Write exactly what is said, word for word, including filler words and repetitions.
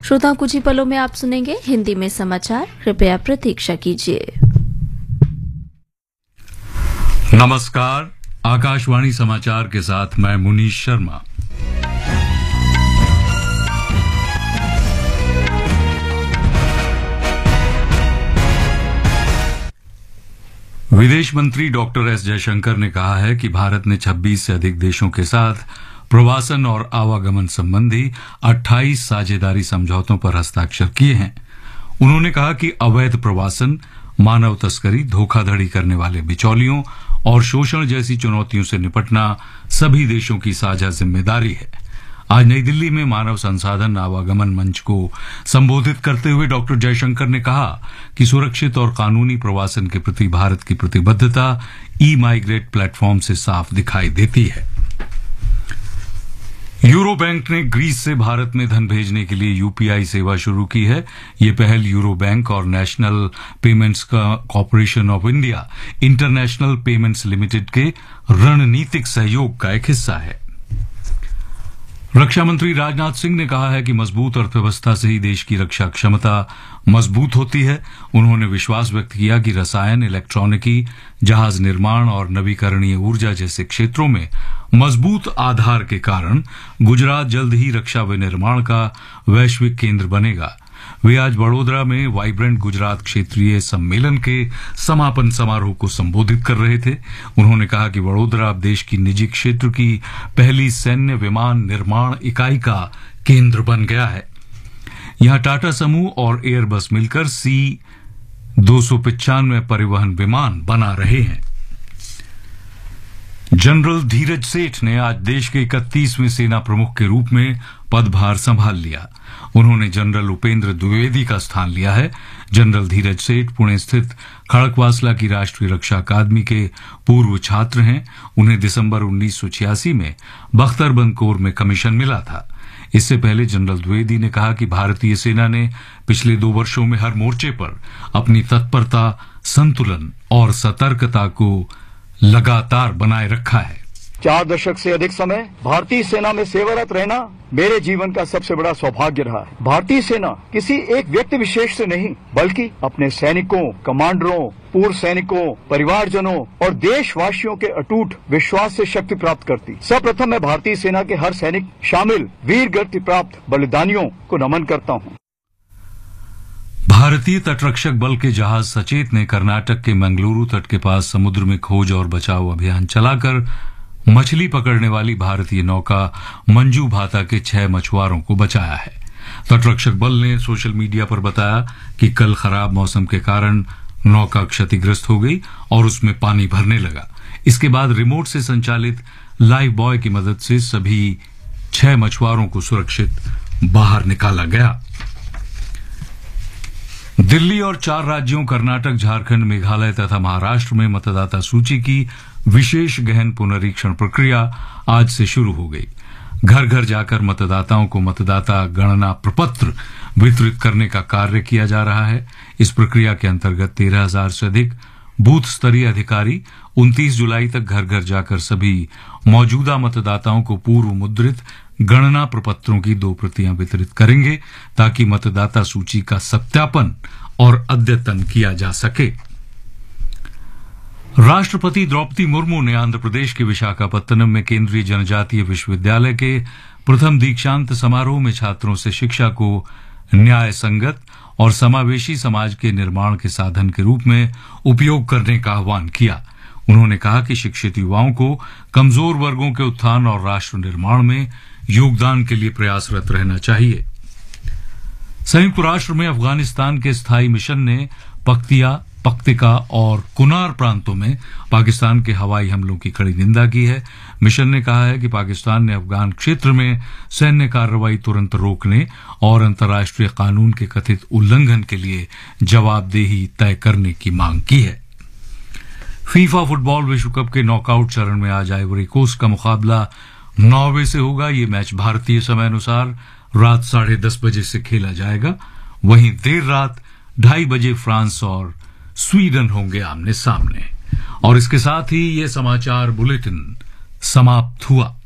श्रोताओं कुछ ही पलों में आप सुनेंगे हिंदी में समाचार। कृपया प्रतीक्षा कीजिए। नमस्कार, आकाशवाणी समाचार के साथ मैं मुनीश शर्मा। विदेश मंत्री डॉक्टर एस जयशंकर ने कहा है कि भारत ने छब्बीस से अधिक देशों के साथ प्रवासन और आवागमन संबंधी अट्ठाईस साझेदारी समझौतों पर हस्ताक्षर किए हैं। उन्होंने कहा कि अवैध प्रवासन, मानव तस्करी, धोखाधड़ी करने वाले बिचौलियों और शोषण जैसी चुनौतियों से निपटना सभी देशों की साझा जिम्मेदारी है। आज नई दिल्ली में मानव संसाधन आवागमन मंच को संबोधित करते हुए डॉक्टर जयशंकर ने कहा कि सुरक्षित और कानूनी प्रवासन के प्रति भारत की प्रतिबद्धता ई माइग्रेट प्लेटफॉर्म से साफ दिखाई देती है। यूरो बैंक ने ग्रीस से भारत में धन भेजने के लिए यूपीआई सेवा शुरू की है। ये पहल यूरो बैंक और national payments corporation of India international payments limited के रणनीतिक सहयोग का एक हिस्सा है। रक्षा मंत्री राजनाथ सिंह ने कहा है कि मजबूत अर्थव्यवस्था से ही देश की रक्षा क्षमता मजबूत होती है। उन्होंने विश्वास व्यक्त किया कि रसायन, इलेक्ट्रॉनिकी, जहाज निर्माण और नवीकरणीय ऊर्जा जैसे क्षेत्रों में मजबूत आधार के कारण गुजरात जल्द ही रक्षा विनिर्माण का वैश्विक केंद्र बनेगा। वे आज वडोदरा में वाइब्रेंट गुजरात क्षेत्रीय सम्मेलन के समापन समारोह को संबोधित कर रहे थे। उन्होंने कहा कि वडोदरा अब देश की निजी क्षेत्र की पहली सैन्य विमान निर्माण इकाई का केंद्र बन गया है। यहां टाटा समूह और एयरबस मिलकर सी दो सौ पिचानवे परिवहन विमान बना रहे हैं। जनरल धीरज सेठ ने आज देश के इकतीसवें सेना प्रमुख के रूप में पदभार संभाल लिया। उन्होंने जनरल उपेंद्र द्विवेदी का स्थान लिया है। जनरल धीरज सेठ पुणे स्थित खड़कवासला की राष्ट्रीय रक्षा अकादमी के पूर्व छात्र हैं। उन्हें दिसंबर उन्नीस सौ छियासी में बख्तरबंद कोर में कमीशन मिला था। इससे पहले जनरल द्विवेदी ने कहा कि भारतीय सेना ने पिछले दो वर्षों में हर मोर्चे पर अपनी तत्परता, संतुलन और सतर्कता को लगातार बनाए रखा है। चार दशक से अधिक समय भारतीय सेना में सेवारत रहना मेरे जीवन का सबसे बड़ा सौभाग्य रहा है। भारतीय सेना किसी एक व्यक्ति विशेष से नहीं, बल्कि अपने सैनिकों, कमांडरों, पूर्व सैनिकों, परिवारजनों और देशवासियों के अटूट विश्वास से शक्ति प्राप्त करती। सर्वप्रथम मैं भारतीय सेना के हर सैनिक शामिल वीर गति प्राप्त बलिदानियों को नमन करता हूँ। भारतीय तटरक्षक बल के जहाज सचेत ने कर्नाटक के मंगलुरु तट के पास समुद्र में खोज और बचाव अभियान चलाकर मछली पकड़ने वाली भारतीय नौका मंजू भाता के छह मछुआरों को बचाया है। तटरक्षक बल ने सोशल मीडिया पर बताया कि कल खराब मौसम के कारण नौका क्षतिग्रस्त हो गई और उसमें पानी भरने लगा। इसके बाद रिमोट से संचालित लाइफ बॉय की मदद से सभी छह मछुआरों को सुरक्षित बाहर निकाला गया। दिल्ली और चार राज्यों कर्नाटक, झारखंड, मेघालय तथा महाराष्ट्र में मतदाता सूची की विशेष गहन पुनरीक्षण प्रक्रिया आज से शुरू हो गई। घर घर जाकर मतदाताओं को मतदाता गणना प्रपत्र वितरित करने का कार्य किया जा रहा है। इस प्रक्रिया के अंतर्गत तेरह हजार से अधिक बूथ स्तरीय अधिकारी उनतीस जुलाई तक घर घर जाकर सभी मौजूदा मतदाताओं को पूर्व मुद्रित गणना प्रपत्रों की दो प्रतियां वितरित करेंगे ताकि मतदाता सूची का सत्यापन और अद्यतन किया जा सके। राष्ट्रपति द्रौपदी मुर्मू ने आंध्र प्रदेश के विशाखापत्तनम में केंद्रीय जनजातीय विश्वविद्यालय के प्रथम दीक्षांत समारोह में छात्रों से शिक्षा को न्याय संगत और समावेशी समाज के निर्माण के साधन के रूप में उपयोग करने का आह्वान किया। उन्होंने कहा कि शिक्षित युवाओं को कमजोर वर्गों के उत्थान और राष्ट्र निर्माण में योगदान के लिए प्रयासरत रहना चाहिए। संयुक्त राष्ट्र में अफगानिस्तान के स्थायी मिशन ने पख्तिया, पख्तिका और कुनार प्रांतों में पाकिस्तान के हवाई हमलों की कड़ी निंदा की है। मिशन ने कहा है कि पाकिस्तान ने अफगान क्षेत्र में सैन्य कार्रवाई तुरंत रोकने और अंतर्राष्ट्रीय कानून के कथित उल्लंघन के लिए जवाबदेही तय करने की मांग की है। फीफा फुटबॉल विश्व कप के नॉकआउट चरण में आज आइवरी कोस्ट का मुकाबला नॉर्वे से होगा। ये मैच भारतीय समय अनुसार रात साढ़े दस बजे से खेला जाएगा। वहीं देर रात ढाई बजे फ्रांस और स्वीडन होंगे आमने सामने। और इसके साथ ही ये समाचार बुलेटिन समाप्त हुआ।